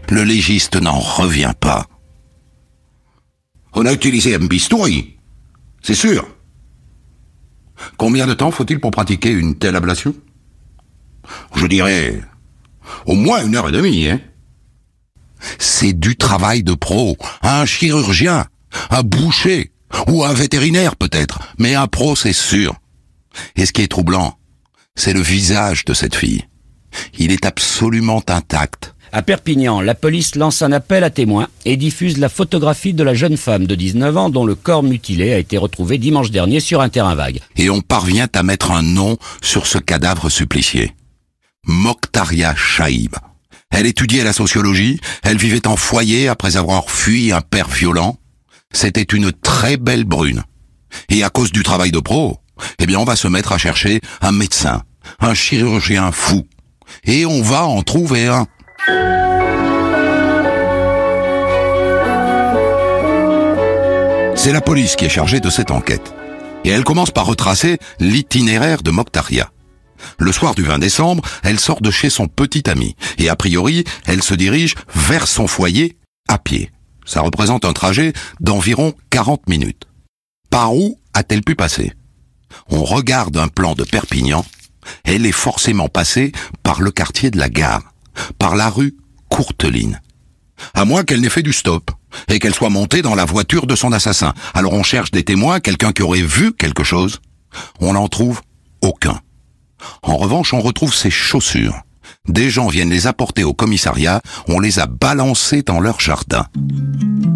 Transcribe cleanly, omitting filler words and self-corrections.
Le légiste n'en revient pas. On a utilisé un bistouri, c'est sûr. Combien de temps faut-il pour pratiquer une telle ablation? Je dirais au moins 1h30, hein. C'est du travail de pro, un chirurgien, un boucher, ou un vétérinaire peut-être, mais un pro c'est sûr. Et ce qui est troublant, c'est le visage de cette fille. Il est absolument intact. À Perpignan, la police lance un appel à témoins et diffuse la photographie de la jeune femme de 19 ans dont le corps mutilé a été retrouvé dimanche dernier sur un terrain vague. Et on parvient à mettre un nom sur ce cadavre supplicié. Mokhtaria Chaïb. Elle étudiait la sociologie, elle vivait en foyer après avoir fui un père violent. C'était une très belle brune. Et à cause du travail de pro, on va se mettre à chercher un médecin, un chirurgien fou. Et on va en trouver un. C'est la police qui est chargée de cette enquête. Et elle commence par retracer l'itinéraire de Mokhtaria. Le soir du 20 décembre, elle sort de chez son petit ami. Et a priori, elle se dirige vers son foyer à pied. Ça représente un trajet d'environ 40 minutes. Par où a-t-elle pu passer? On regarde un plan de Perpignan. Elle est forcément passée par le quartier de la Gare, par la rue Courteline. À moins qu'elle n'ait fait du stop et qu'elle soit montée dans la voiture de son assassin. Alors on cherche des témoins, quelqu'un qui aurait vu quelque chose. On n'en trouve aucun. En revanche, on retrouve ses chaussures. Des gens viennent les apporter au commissariat, on les a balancées dans leur jardin.